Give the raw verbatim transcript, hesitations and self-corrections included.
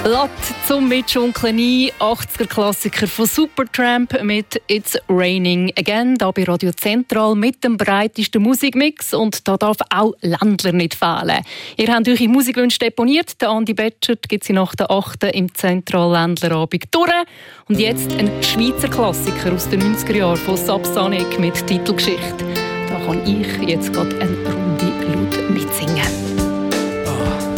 Latt zum Mitschunkeln ein, achtziger-Klassiker von Supertramp mit «It's Raining Again», da bei Radio Zentral mit dem breitesten Musikmix, und da darf auch Ländler nicht fehlen. Ihr habt eure Musikwünsche deponiert, der Andi Betschert gibt sie nach der achten im Zentralländlerabend durch. Und jetzt ein Schweizer Klassiker aus den neunziger Jahren von Subsonic mit Titelgeschichte. Da kann ich jetzt gerade eine Runde laut mitsingen.